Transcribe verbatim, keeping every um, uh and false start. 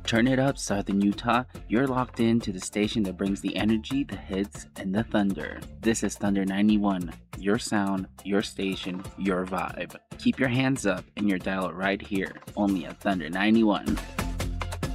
Turn it up, Southern Utah. You're locked in to the station that brings the energy, the hits, and the thunder. This is Thunder ninety-one. Your sound, your station, your vibe. Keep your hands up and your dial right here, only at Thunder ninety-one.